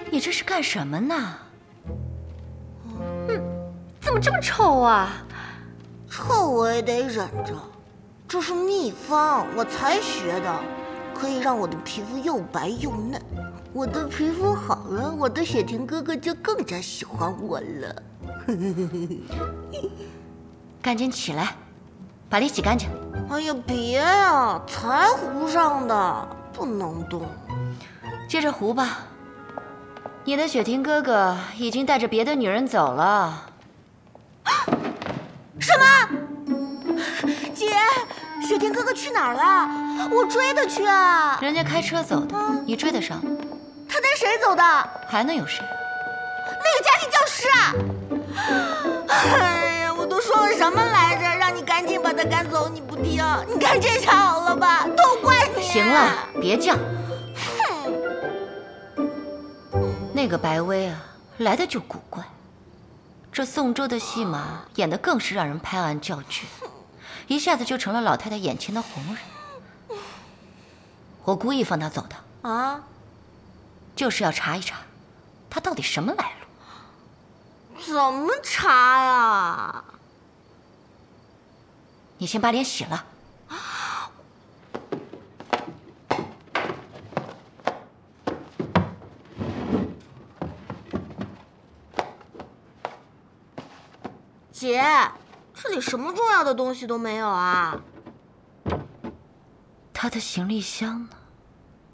你这是干什么呢？怎么这么臭啊？ 臭我也得忍着，这是秘方，我才学的，可以让我的皮肤又白又嫩。我的皮肤好了，我的雪婷哥哥就更加喜欢我了。 赶紧起来，把脸洗干净。 哎呀，别呀，才糊上的，不能动。 接着糊吧。你的雪婷哥哥已经带着别的女人走了。 什么？姐，雪婷哥哥去哪儿了？我追他去啊！ 人家开车走的，你追得上？ 他带谁走的？ 还能有谁？ 那个家庭教师啊！哎呀，我都说了什么来着？让你赶紧把他赶走，你不听。你看这下好了吧？都怪你。 行了，别犟。那个白薇啊，来的就古怪。这宋州的戏码演得更是让人拍案叫绝，一下子就成了老太太眼前的红人。我故意放她走的啊， 就是要查一查，她到底什么来路。 怎么查呀？ 你先把脸洗了。 姐，这里什么重要的东西都没有啊？ 她的行李箱呢？